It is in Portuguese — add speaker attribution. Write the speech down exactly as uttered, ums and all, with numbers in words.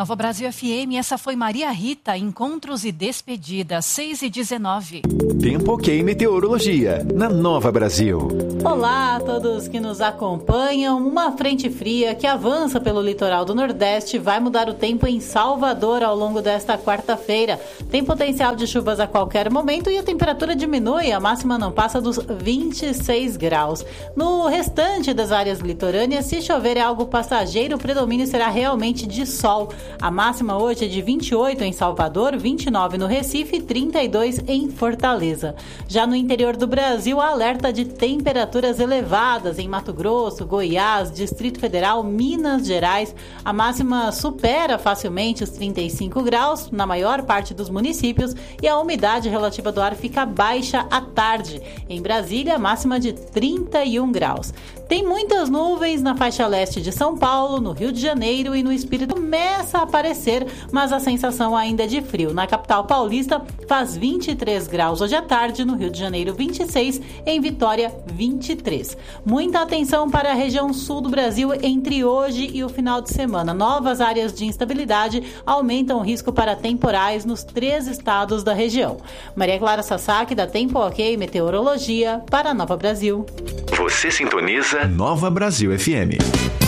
Speaker 1: Nova Brasil F M, essa foi Maria Rita, Encontros e Despedidas, seis e dezenove.
Speaker 2: Tempo Ok Meteorologia, na Nova Brasil.
Speaker 3: Olá a todos que nos acompanham. Uma frente fria que avança pelo litoral do Nordeste vai mudar o tempo em Salvador ao longo desta quarta-feira. Tem potencial de chuvas a qualquer momento e a temperatura diminui, a máxima não passa dos vinte e seis graus. No restante das áreas litorâneas, se chover é algo passageiro, o predomínio será realmente de sol. A máxima hoje é de vinte e oito em Salvador, vinte e nove no Recife e trinta e dois em Fortaleza. Já no interior do Brasil, alerta de temperaturas elevadas em Mato Grosso, Goiás, Distrito Federal, Minas Gerais. A máxima supera facilmente os trinta e cinco graus na maior parte dos municípios e a umidade relativa do ar fica baixa à tarde. Em Brasília, a máxima de trinta e um graus. Tem muitas nuvens na faixa leste de São Paulo, no Rio de Janeiro e no Espírito começa a aparecer, mas a sensação ainda é de frio. Na capital paulista faz vinte e três graus hoje à tarde, no Rio de Janeiro vinte e seis, em Vitória vinte e três. Muita atenção para a região sul do Brasil entre hoje e o final de semana. Novas áreas de instabilidade aumentam o risco para temporais nos três estados da região. Maria Clara Sasaki, da Tempo Ok Meteorologia, para a Nova Brasil.
Speaker 2: Você sintoniza Nova Brasil F M.